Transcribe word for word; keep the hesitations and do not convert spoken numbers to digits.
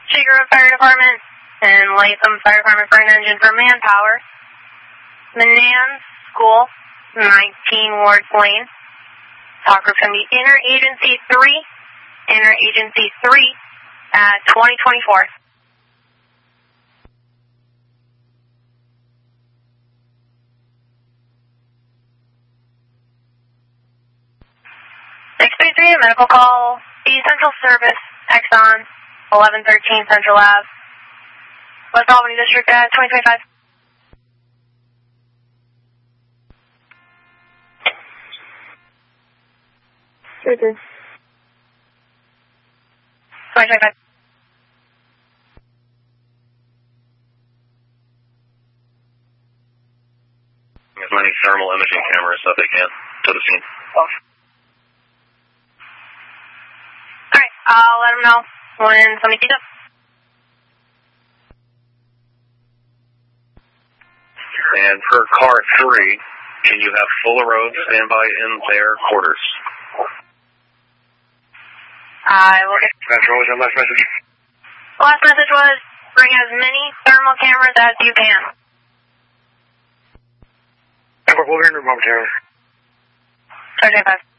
Shaker Road Fire Department and Latham Fire Department for an engine for manpower. Manans School, nineteen Wards Lane. Talk group's going to be Interagency three, Interagency three at twenty twenty-four. six three three, a medical call, the Central Service, Exxon, eleven thirteen Central Ave, West Albany District at twenty twenty-five. Sure, sir. twenty twenty-five. As many thermal imaging cameras that they can to the scene. Off. Alright, I'll let them know when somebody sees up. And per car three, can you have Fuller Road stand by in their quarters? I will get... Central, was your last message? The last message was, bring as many thermal cameras as you can. We'll be in momentarily. twenty twenty-five.